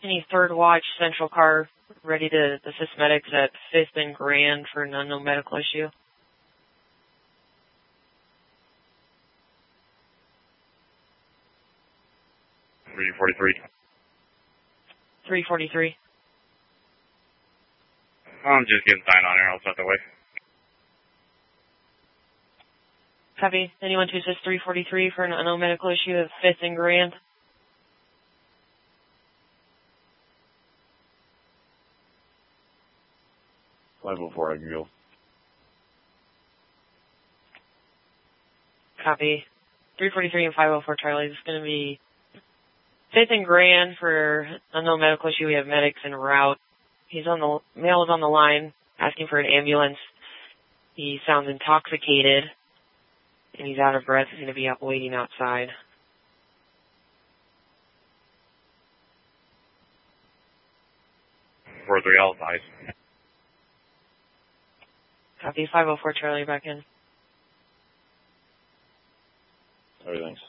Any third watch central car ready to assist medics at 5th and Grand for an unknown medical issue? .343. I'm just getting signed on here. I'll start the way. Copy. Anyone to assist 343 for an unknown medical issue at 5th and Grand? Level 4, I can go. Copy. 343 and 504 Charlie. This is going to be 5th and Grand for unknown medical issue. We have medics en route. Male is on the line asking for an ambulance. He sounds intoxicated and he's out of breath. He's going to be up waiting outside. For 3 Allies. Copy. 504 Charlie, back in. Everything's.